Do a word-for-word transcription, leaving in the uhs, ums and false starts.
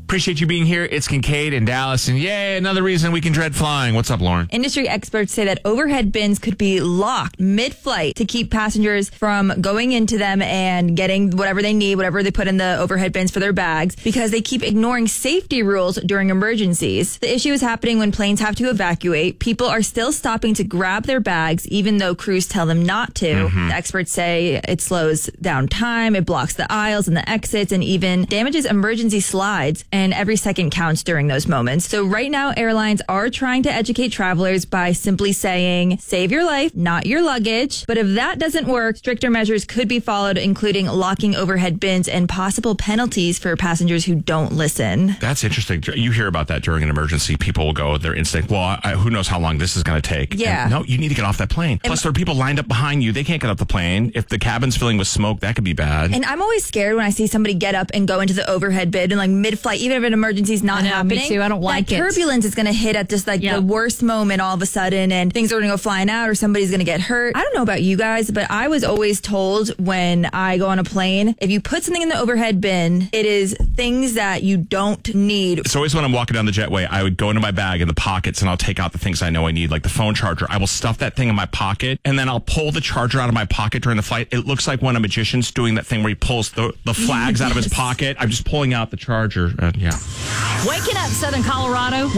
Appreciate you being here. It's Kincaid in Dallas. And yay, another reason we can dread flying. What's up, Lauren? Industry experts say that overhead bins could be locked mid-flight to keep passengers from going into them and getting whatever they need, whatever they put in the overhead bins for their bags, because they keep ignoring safety rules during emergencies. The issue is happening when planes have to evacuate. People are still stopping to grab their bags, even though crews tell them not to. Mm-hmm. The experts say it slows down time, it blocks the aisles and the exits, and even damages emergency slides, and every second counts during those moments. So right now, airlines are trying to educate travelers by simply saying, save your life, not your luggage. But if that doesn't work, stricter measures could be followed, including locking overhead bins and possible penalties for passengers who don't listen. That's interesting. You hear about that during an emergency. People will go, their instinct, well, I, who knows how long this is going to take. Yeah. And no, you need to get off that plane. Plus, there are people lined up behind you. They can't get off the plane. If the cabin's filling with smoke, that could be bad. And I'm always scared when I see somebody get up and go into the overhead bin and like mid-flight, even if an emergency is not I know, happening. Me too. I don't like that it. Turbulence is going to hit at just like yep. the worst moment all of a sudden, and things are going to go flying out or somebody's going to get hurt. I don't know about you guys, but I was always told when I go on a plane, if you put something in the overhead bin, it is things that you don't need. It's always when I'm walking down the jetway, I would go into my bag in the pockets and I'll take out the things I know I need, like the phone charger. I will stuff that thing in my pocket and then I'll pull the charger out of my pocket during the flight. It looks like when a magician's doing that thing where he pulls the, the flags yes. out of his pocket. I'm just pulling out the charger. Uh, yeah. Waking up, Southern Colorado.